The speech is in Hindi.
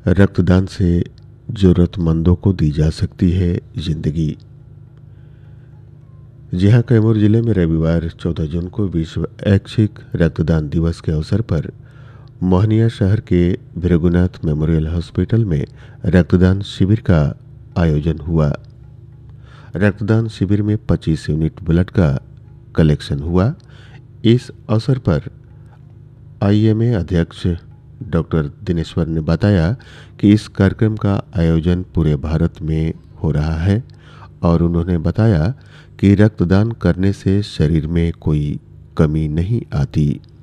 रक्तदान से ज़रूरतमंदों को दी जा सकती है जिंदगी। जी हाँ, कैमूर जिले में रविवार 14 जून को विश्व ऐच्छिक रक्तदान दिवस के अवसर पर मोहनिया शहर के भृगुनाथ मेमोरियल हॉस्पिटल में रक्तदान शिविर का आयोजन हुआ। रक्तदान शिविर में 25 यूनिट ब्लड का कलेक्शन हुआ। इस अवसर पर आईएमए अध्यक्ष डॉक्टर दिनेश्वर ने बताया कि इस कार्यक्रम का आयोजन पूरे भारत में हो रहा है और उन्होंने बताया कि रक्तदान करने से शरीर में कोई कमी नहीं आती।